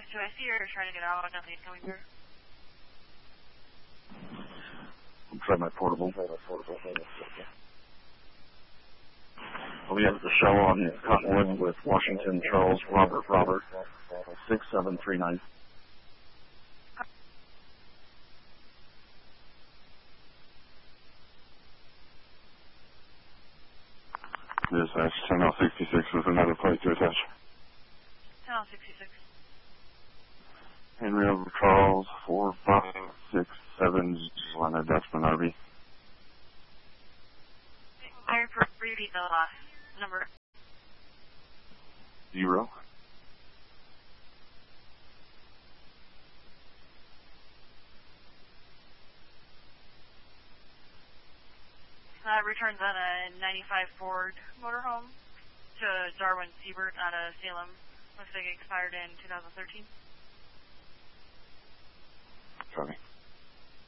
to IC or trying to get out, nothing's coming through. I'll try my portable. We have the show on Cottonwood with Washington Charles Robert 6739. Dispatch 10L66 with another plate to attach. 10L66. Henry over Charles 4567 on a Dutchman RV. I repeat the last number. 0. Returns on a 95 Ford motorhome to Darwin Siebert out of Salem. Looks like it expired in 2013. Copy.